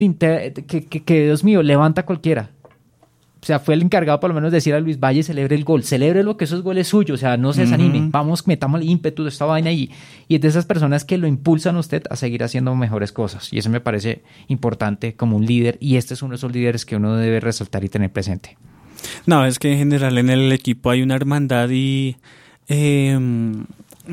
que Dios mío, levanta a cualquiera. O sea, fue el encargado por lo menos de decir a Luis Valle, celebre el gol, celebre lo que esos goles suyos, o sea, no se desanime, vamos, metamos el ímpetu de esta vaina y es de esas personas que lo impulsan a usted a seguir haciendo mejores cosas. Y eso me parece importante como un líder, y este es uno de esos líderes que uno debe resaltar y tener presente. No, es que en general en el equipo hay una hermandad y en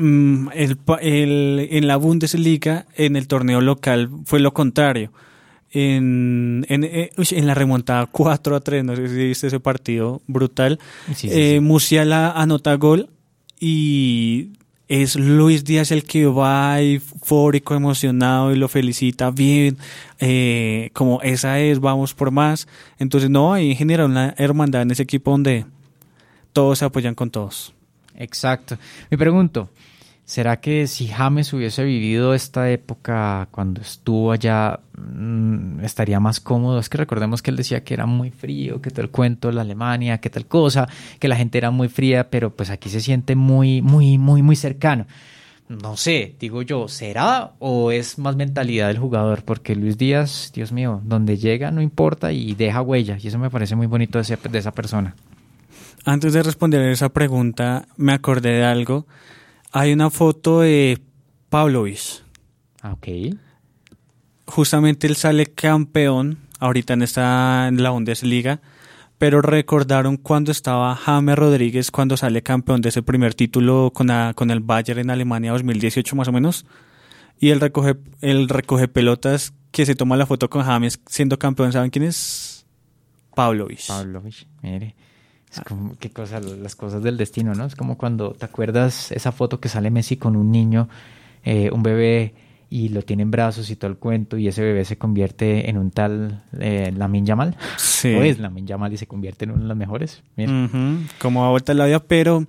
la Bundesliga, en el torneo local, fue lo contrario. En la remontada 4-3, no sé si viste ese partido brutal, sí. Musiala anota gol y es Luis Díaz el que va eufórico, emocionado y lo felicita bien, como esa es, vamos por más. Entonces no, hay en general una hermandad en ese equipo donde todos se apoyan con todos. Exacto. Me pregunto, ¿será que si James hubiese vivido esta época cuando estuvo allá, estaría más cómodo? Es que recordemos que él decía que era muy frío, que todo el cuento, la Alemania, que tal cosa, que la gente era muy fría, pero pues aquí se siente muy, muy, muy, muy cercano. No sé, digo yo, ¿será o es más mentalidad del jugador? Porque Luis Díaz, Dios mío, donde llega no importa y deja huella, y eso me parece muy bonito de esa persona. Antes de responder esa pregunta, me acordé de algo. Hay una foto de Pavlovich. Ok. Justamente él sale campeón, ahorita en la Bundesliga, pero recordaron cuando estaba James Rodríguez, cuando sale campeón de ese primer título con el Bayern en Alemania 2018 más o menos, y él recoge pelotas que se toma la foto con James siendo campeón. ¿Saben quién es? Pavlovich, mire. Es como las cosas del destino, ¿no? Es como cuando te acuerdas esa foto que sale Messi con un niño, un bebé, y lo tiene en brazos y todo el cuento, y ese bebé se convierte en un tal Lamine Yamal. Sí. O es Lamine Yamal y se convierte en uno de los mejores. Como a vuelta a la vida, pero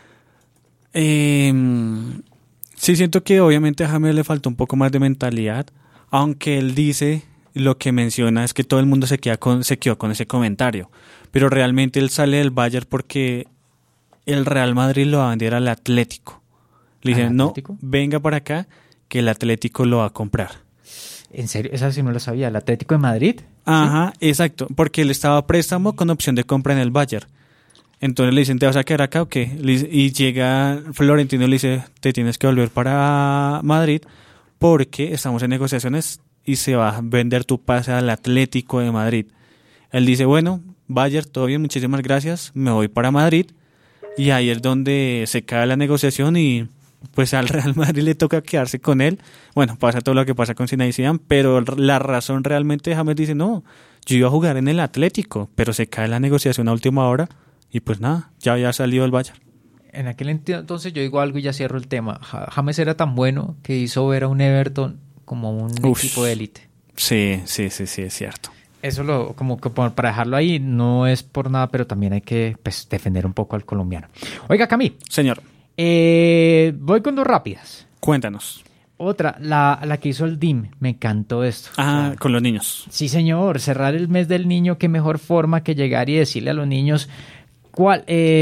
sí siento que obviamente a James le faltó un poco más de mentalidad, aunque él dice, lo que menciona es que todo el mundo se quedó con ese comentario. Pero realmente él sale del Bayern porque el Real Madrid lo va a vender al Atlético. Le dicen, no, venga para acá, que el Atlético lo va a comprar. ¿En serio? Esa sí no lo sabía. ¿El Atlético de Madrid? Ajá, ¿sí? Exacto, porque él estaba a préstamo con opción de compra en el Bayern. Entonces le dicen, ¿te vas a quedar acá o qué? Y llega Florentino y le dice, te tienes que volver para Madrid porque estamos en negociaciones y se va a vender tu pase al Atlético de Madrid. Él dice, bueno, Bayern, todo bien, muchísimas gracias, me voy para Madrid, y ahí es donde se cae la negociación y pues al Real Madrid le toca quedarse con él. Bueno, pasa todo lo que pasa con Zinedine Zidane, pero la razón realmente James dice, no, yo iba a jugar en el Atlético, pero se cae la negociación a última hora y pues nada, ya había salido el Bayern. En aquel entonces yo digo algo y ya cierro el tema. James era tan bueno que hizo ver a un Everton como un equipo de élite. Sí, es cierto. Eso como para dejarlo ahí, no es por nada, pero también hay que defender un poco al colombiano. Oiga, Camí. Señor. Voy con dos rápidas. Cuéntanos. Otra, la que hizo el DIM. Me encantó esto. Ah, con los niños. Sí, señor. Cerrar el mes del niño, qué mejor forma que llegar y decirle a los niños cuál.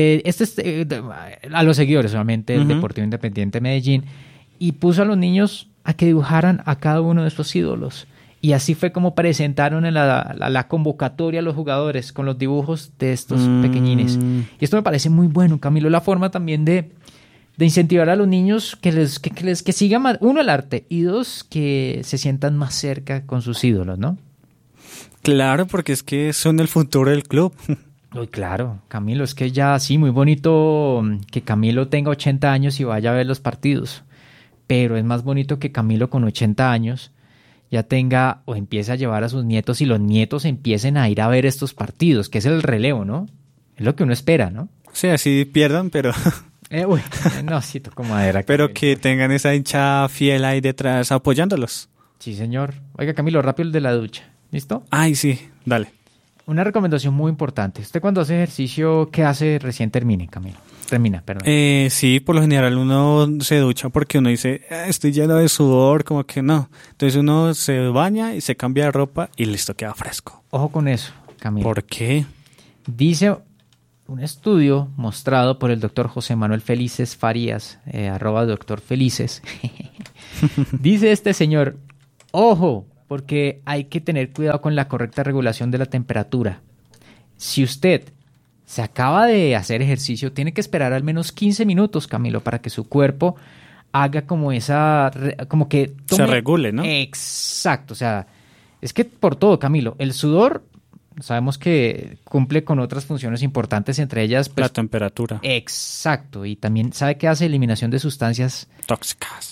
A los seguidores solamente del Deportivo Independiente de Medellín. Y puso a los niños a que dibujaran a cada uno de estos ídolos. Y así fue como presentaron en la convocatoria a los jugadores con los dibujos de estos pequeñines. Y esto me parece muy bueno, Camilo, la forma también de incentivar a los niños que sigan más, uno, el arte, y dos, que se sientan más cerca con sus ídolos, ¿no? Claro, porque es que son el futuro del club. Uy, claro, Camilo, es que ya sí, muy bonito que Camilo tenga 80 años y vaya a ver los partidos, pero es más bonito que Camilo con 80 años ya tenga o empiece a llevar a sus nietos y los nietos empiecen a ir a ver estos partidos, que es el relevo, ¿no? Es lo que uno espera, ¿no? Sí, así pierdan, pero... no, sí, toco madera. Pero que tengan esa hinchada fiel ahí detrás apoyándolos. Sí, señor. Oiga, Camilo, rápido el de la ducha. ¿Listo? Ay, sí, dale. Una recomendación muy importante. Usted cuando hace ejercicio, ¿qué hace recién termine, Camilo? Perdón. Sí, por lo general uno se ducha porque uno dice, estoy lleno de sudor, como que no. Entonces uno se baña y se cambia de ropa y listo, queda fresco. Ojo con eso, Camilo. ¿Por qué? Dice un estudio mostrado por el doctor José Manuel Felices Farías, @doctor Felices. Dice este señor, ojo, porque hay que tener cuidado con la correcta regulación de la temperatura. Si usted se acaba de hacer ejercicio, tiene que esperar al menos 15 minutos, Camilo, para que su cuerpo haga como como que se regule, ¿no? Exacto, o sea, es que por todo, Camilo, el sudor sabemos que cumple con otras funciones importantes, entre ellas pues, la temperatura. Exacto, y también sabe que hace eliminación de sustancias tóxicas.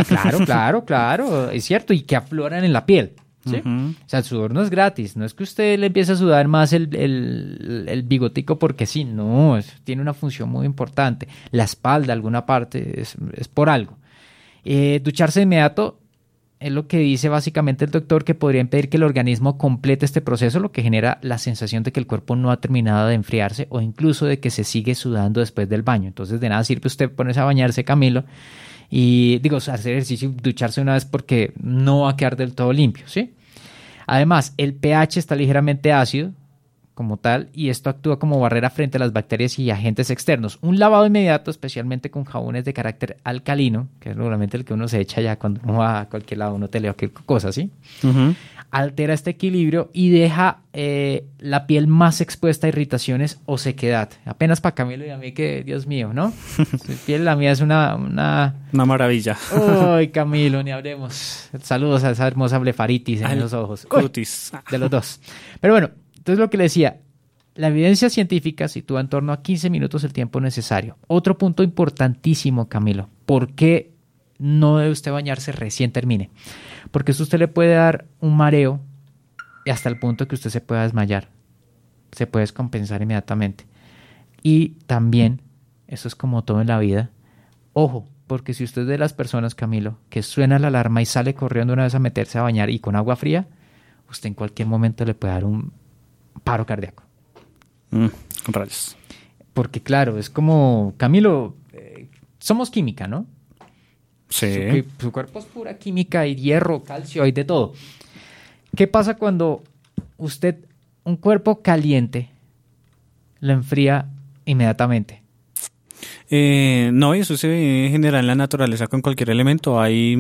Claro, es cierto, y que afloran en la piel. ¿Sí? O sea, el sudor no es gratis, no es que usted le empiece a sudar más el bigotico porque sí, no, tiene una función muy importante. La espalda, alguna parte, es por algo. Ducharse de inmediato es lo que dice básicamente el doctor, que podría impedir que el organismo complete este proceso, lo que genera la sensación de que el cuerpo no ha terminado de enfriarse o incluso de que se sigue sudando después del baño. Entonces de nada sirve usted ponerse a bañarse, Camilo, y digo, hacer ejercicio y ducharse una vez porque no va a quedar del todo limpio, ¿sí? Además, el pH está ligeramente ácido como tal y esto actúa como barrera frente a las bacterias y agentes externos. Un lavado inmediato, especialmente con jabones de carácter alcalino, que es normalmente el que uno se echa ya cuando uno va a cualquier lado, uno te lea cualquier cosa, ¿sí? Altera este equilibrio y deja la piel más expuesta a irritaciones o sequedad. Apenas para Camilo y a mí que, Dios mío, ¿no? Su piel, la mía es una maravilla. Uy, Camilo, ni hablemos. Saludos a esa hermosa blefaritis en los ojos. Cutis. De los dos. Pero bueno, entonces lo que le decía, la evidencia científica sitúa en torno a 15 minutos el tiempo necesario. Otro punto importantísimo, Camilo, ¿por qué no debe usted bañarse recién termine? Porque eso usted le puede dar un mareo hasta el punto que usted se pueda desmayar. Se puede descompensar inmediatamente. Y también, eso es como todo en la vida, ojo, porque si usted es de las personas, Camilo, que suena la alarma y sale corriendo una vez a meterse a bañar y con agua fría, usted en cualquier momento le puede dar un paro cardíaco. Rayos. Porque claro, es como, Camilo, somos química, ¿no? Sí. Su cuerpo es pura química, hay hierro, calcio, hay de todo. ¿Qué pasa cuando usted, un cuerpo caliente, lo enfría inmediatamente? No, eso se genera en la naturaleza con cualquier elemento. Hay,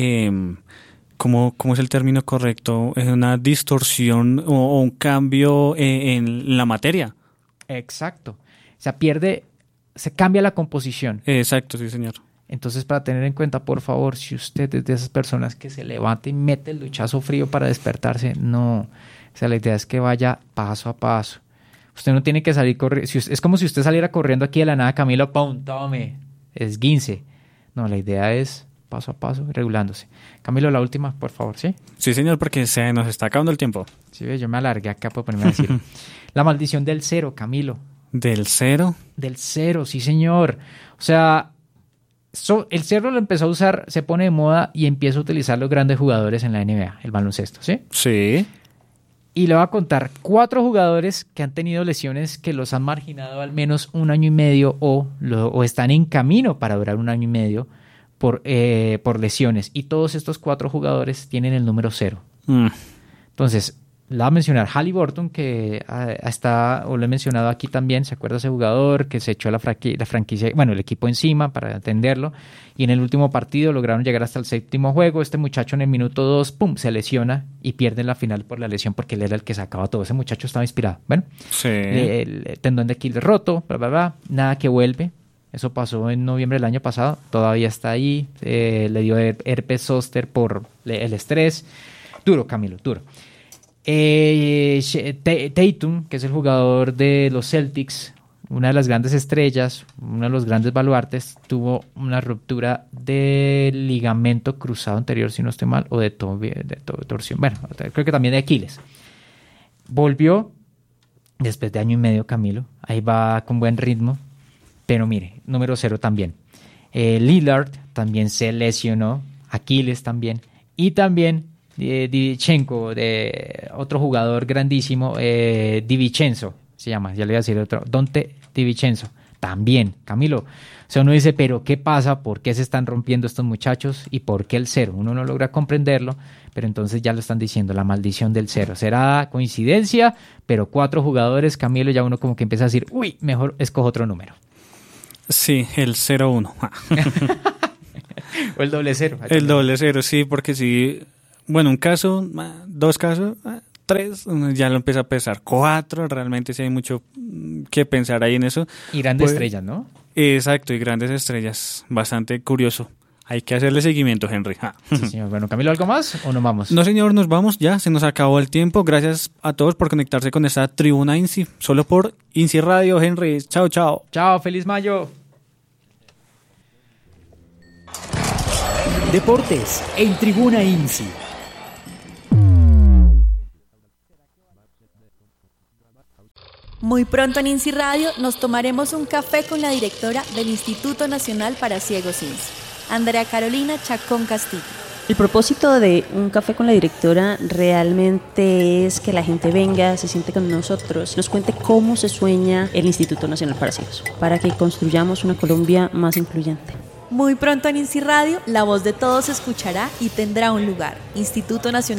¿cómo es el término correcto? Es una distorsión o un cambio en la materia. Exacto. O sea, se cambia la composición. Exacto, sí, señor. Entonces, para tener en cuenta, por favor, si usted es de esas personas que se levanta y mete el duchazo frío para despertarse, no. O sea, la idea es que vaya paso a paso. Usted no tiene que salir corriendo. Es como si usted saliera corriendo aquí de la nada, Camilo, ¡pum! Tome, esguince. No, la idea es paso a paso, regulándose. Camilo, la última, por favor, ¿sí? Sí, señor, porque se nos está acabando el tiempo. Sí, yo me alargué acá para ponerme a decir. La maldición del cero, Camilo. ¿Del cero? Del cero, sí, señor. O sea, el cero lo empezó a usar, se pone de moda y empieza a utilizar los grandes jugadores en la NBA, el baloncesto, ¿sí? Sí. Y le voy a contar 4 jugadores que han tenido lesiones que los han marginado al menos 1 año y medio o están en camino para durar 1 año y medio por lesiones. Y todos estos 4 jugadores tienen el número 0. Entonces, la voy a mencionar Haliburton, que lo he mencionado aquí también. ¿Se acuerda ese jugador que se echó la franquicia, bueno, el equipo encima para atenderlo? Y en el último partido lograron llegar hasta el 7º juego. Este muchacho en el minuto 2, ¡pum!, se lesiona y pierde en la final por la lesión porque él era el que sacaba todo. Ese muchacho estaba inspirado. Bueno, sí. El tendón de Aquiles roto, nada que vuelve. Eso pasó en noviembre del año pasado. Todavía está ahí. Le dio herpes zóster por el estrés. Duro, Camilo, duro. Tatum, que es el jugador de los Celtics, una de las grandes estrellas, uno de los grandes baluartes, tuvo una ruptura del ligamento cruzado anterior, si no estoy mal, o de torsión. Bueno, creo que también de Aquiles. Volvió después de 1 año y medio, Camilo. Ahí va con buen ritmo. Pero mire, número 0 también. Lillard también se lesionó. Aquiles también. Y también Divichenko, de otro jugador grandísimo, DiVincenzo se llama, ya le voy a decir otro, Donte DiVincenzo, también, Camilo. O sea, uno dice, pero ¿qué pasa? ¿Por qué se están rompiendo estos muchachos? ¿Y por qué el 0? Uno no logra comprenderlo, pero entonces ya lo están diciendo, la maldición del 0. Será coincidencia, pero 4 jugadores, Camilo, ya uno como que empieza a decir, uy, mejor escojo otro número. Sí, el 0-1. O el doble 0. El doble 0, sí, porque sí. bueno, un caso, 2 casos, 3, ya lo empieza a pesar, 4, realmente sí hay mucho que pensar ahí en eso. Y grandes estrellas, ¿no? Exacto, y grandes estrellas, bastante curioso. Hay que hacerle seguimiento, Henry. Sí, señor. Bueno, Camilo, ¿algo más o nos vamos? No, señor, nos vamos ya, se nos acabó el tiempo. Gracias a todos por conectarse con esta Tribuna INSI, solo por INSI Radio, Henry. Chao, chao. Chao, feliz mayo. Deportes en Tribuna INSI. Muy pronto en INSI Radio nos tomaremos un café con la directora del Instituto Nacional para Ciegos INSI, Andrea Carolina Chacón Castillo. El propósito de un café con la directora realmente es que la gente venga, se siente con nosotros, nos cuente cómo se sueña el Instituto Nacional para Ciegos, para que construyamos una Colombia más incluyente. Muy pronto en INSI Radio, la voz de todos se escuchará y tendrá un lugar. Instituto Nacional